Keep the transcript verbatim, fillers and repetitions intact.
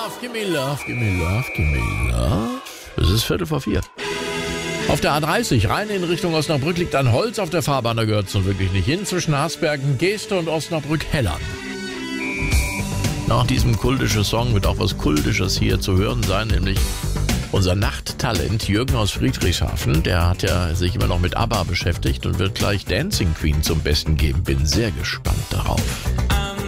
love, give me love, give me love, give me love. Es ist Viertel vor vier. Auf der A dreißig, rein in Richtung Osnabrück, liegt ein Holz auf der Fahrbahn, da gehört es nun wirklich nicht hin, zwischen Hasbergen, Geeste und Osnabrück-Hellern. Nach diesem kultischen Song wird auch was Kultisches hier zu hören sein, nämlich unser Nachttalent Jürgen aus Friedrichshafen. Der hat ja sich immer noch mit ABBA beschäftigt und wird gleich Dancing Queen zum Besten geben. Bin sehr gespannt darauf.